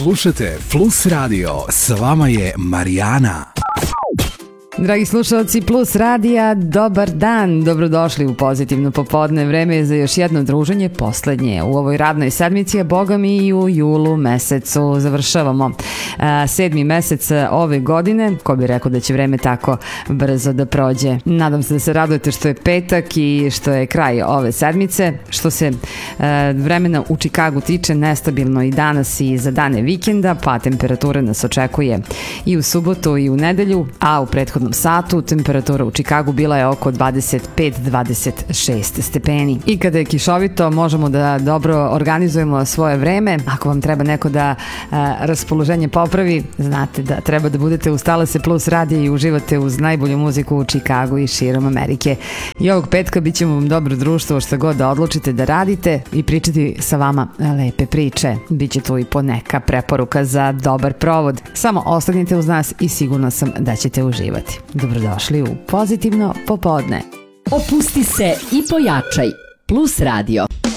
Slušajte Plus Radio, s vama je Marijana. Dragi slušalci Plus radija, dobar dan, dobrodošli u Pozitivno popodne. Vreme je za još jedno druženje, poslednje u ovoj radnoj sedmici, a boga mi i u julu mesecu završavamo 7. mesec ove godine. Ko bi rekao da će vreme tako brzo da prođe. Nadam se da se radujete što je petak i što je kraj ove sedmice. Što se vremena u Čikagu tiče, nestabilno i danas i za dane vikenda, pa temperatura nas očekuje i u subotu i u nedelju, a u prethodnom satu temperatura u Čikagu bila je oko 25-26 stepeni. I kada je kišovito možemo da dobro organizujemo svoje vreme. Ako vam treba neko da raspoloženje popravi, znate da treba da budete uz Talase Plus radija i uživate uz najbolju muziku u Čikagu i širom Amerike. I ovog petka bit ćemo vam dobro društvo, što god da odlučite da radite i pričati sa vama lepe priče. Biće tu i poneka preporuka za dobar provod. Samo ostanite uz nas i sigurna sam da ćete uživati. Dobrodošli u Pozitivno popodne. Opusti se i pojačaj. Plus radio.